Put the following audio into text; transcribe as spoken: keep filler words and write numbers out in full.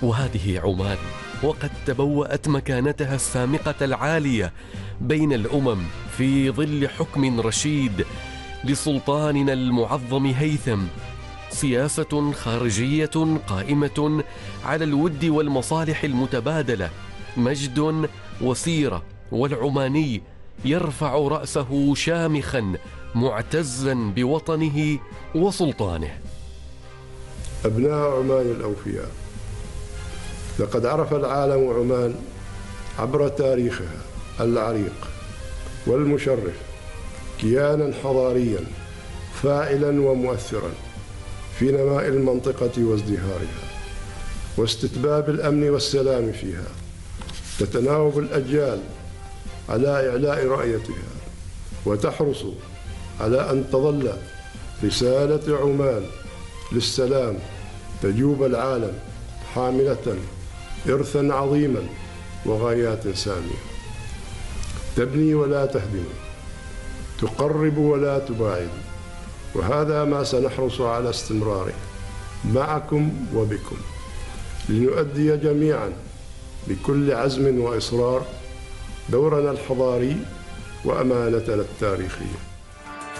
وهذه عمان، وقد تبوأت مكانتها السامقة العالية بين الأمم في ظل حكم رشيد لسلطاننا المعظم هيثم، سياسة خارجية قائمة على الود والمصالح المتبادلة، مجد وسيرة، والعماني يرفع رأسه شامخا معتزا بوطنه وسلطانه. أبناء عمان الأوفياء، لقد عرف العالم عمان عبر تاريخها العريق والمشرف كيانا حضاريا فاعلا ومؤثرا في نماء المنطقة وازدهارها واستتباب الأمن والسلام فيها، تتناوب الأجيال على إعلاء رأيتها وتحرص على أن تظل رسالة عمان للسلام تجوب العالم حاملة إرثاً عظيماً وغايات سامية، تبني ولا تهدم، تقرب ولا تباعد، وهذا ما سنحرص على استمراره معكم وبكم لنؤدي جميعاً بكل عزم وإصرار دورنا الحضاري وأمانتنا التاريخية.